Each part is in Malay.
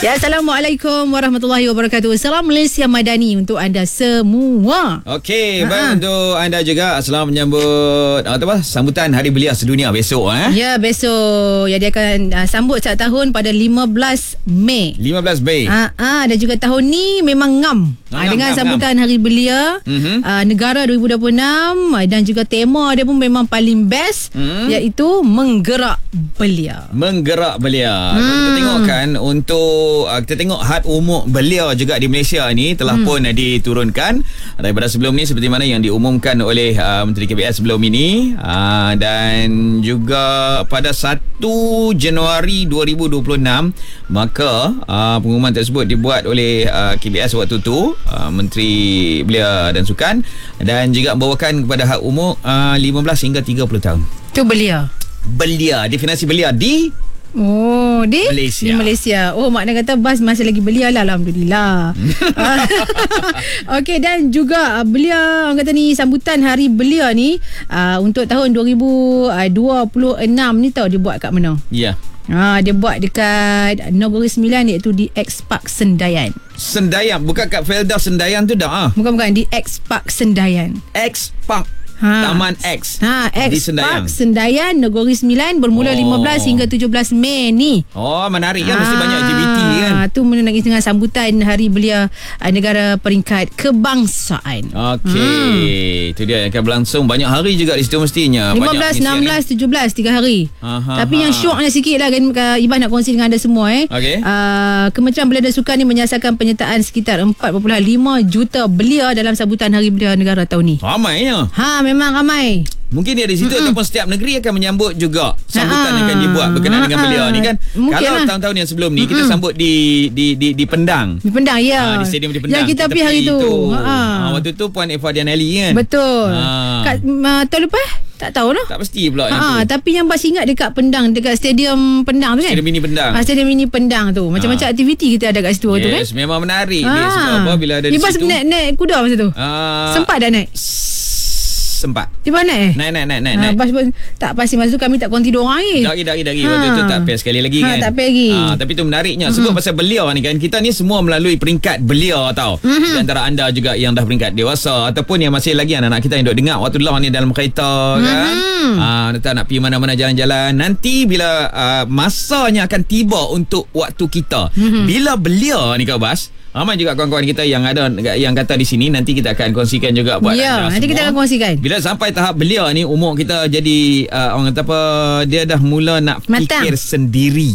Ya, Assalamualaikum warahmatullahi wabarakatuh. Salam Malaysia Madani untuk anda semua. Okey, baik untuk anda juga. Selamat menyambut sambutan Hari Belia Sedunia besok. Ya, besok. Ya, dia akan sambut setiap tahun pada 15 Mei. 15 Mei. Dan juga tahun ni memang ngam. Dengan sambutan Hari Belia Negara 2026 dan juga tema dia pun memang paling best, iaitu Menggerak Belia. Menggerak Belia. Kita tengok kan, untuk kita tengok had umur belia juga di Malaysia ni telah pun diturunkan daripada sebelum ni seperti mana yang diumumkan oleh Menteri KBS sebelum ini, dan juga pada 1 Januari 2026 maka pengumuman tersebut dibuat oleh KBS waktu tu, Menteri Belia dan Sukan, dan juga membawakan kepada had umur 15 hingga 30 tahun. Tu belia. Belia, definisi belia di Malaysia. Di Malaysia. Makna kata Bas masih lagi belia lah. Alhamdulillah. Okey, dan juga belia, orang kata ni sambutan Hari Belia ni untuk tahun 2026 ni tahu dia buat kat mana? Ya. Dia buat dekat Negeri Sembilan, iaitu di X-Park Sendayan. Sendayan, bukan kat Felda Sendayan tu dah. Bukan, di X-Park Sendayan. X-Park Taman X di X-Park Sendayan Negeri Sembilan bermula 15 hingga 17 Mei ni. Menarik kan, mesti banyak aktiviti kan. Tu mengenai dengan sambutan Hari Belia Negara Peringkat Kebangsaan. Okey, itu dia akan berlangsung banyak hari juga di situ mestinya. 15, 16, 17 3 hari. Tapi yang syoknya sikit lah kan, Ibah nak kongsi dengan anda semua. Kementerian Belia dan Sukan ni menyasarkan penyertaan sekitar 4.5 juta belia dalam sambutan Hari Belia Negara tahun ni. Ramainya. Memang ramai. Mungkin dia di situ ataupun setiap negeri akan menyambut juga sambutan yang akan dibuat berkenaan dengan belia ni kan. Kalau tahun-tahun yang sebelum ni kita sambut di Pendang. Di Pendang, ya. Di stadium di Pendang. Yang kita pergi hari tu. Waktu tu Puan Eva Dianelli kan. Betul. Tahun lepas? Tak tahu lah. Tak pasti pula yang tu. Tapi yang Bas ingat dekat Pendang, dekat stadium Pendang tu kan. Stadium mini Pendang. Stadium mini Pendang tu. Macam-macam aktiviti kita ada kat situ tu kan. Yes, memang menarik ni. Sebab apa, bila ada di situ. Ibas naik kuda masa tu. Sempat dah naik? Sempat. Di mana Naik. Bas tak pasti masa tu kami tak konti tidur orang lagi. Dari waktu tu tak pair sekali lagi kan. Tak pair lagi. Tapi tu menariknya sebab pasal belia ni kan, kita ni semua melalui peringkat belia tau. Di antara anda juga yang dah peringkat dewasa ataupun yang masih lagi anak-anak kita yang duk dengar waktu lah ni dalam kereta kan. Tak nak pergi mana-mana jalan-jalan. Nanti bila masanya akan tiba untuk waktu kita. Bila belia ni kau Bas, ramai juga kawan-kawan kita yang ada yang kata di sini, nanti kita akan kongsikan juga buat anda nanti semua. Kita akan kongsikan. Bila sampai tahap belia ni, umur kita jadi orang kata apa, dia dah mula nak fikir sendiri.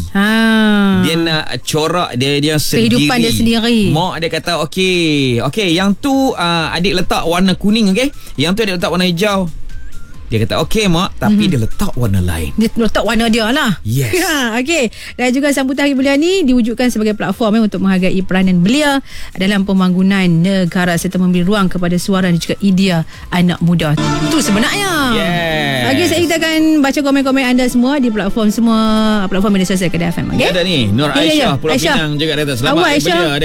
Dia nak corak dia sendiri. Kehidupan dia sendiri. Mak dia kata okey, yang tu adik letak warna kuning, okey. Yang tu adik letak warna hijau. Dia kata okey mak, tapi dia letak warna lain. Dia letak warna dia lah. Yes. Okey. Dan juga sambutan Hari Belia ni diwujudkan sebagai platform untuk menghargai peranan belia dalam pembangunan negara serta memberi ruang kepada suara dan juga idea anak muda. Itu sebenarnya. Yes. Okey, saya kita akan baca komen-komen anda semua di platform media sosial Kedah FM. Okey. Ada ni Nur Aisyah Pulau Pinang juga kata selamat Hari Belia.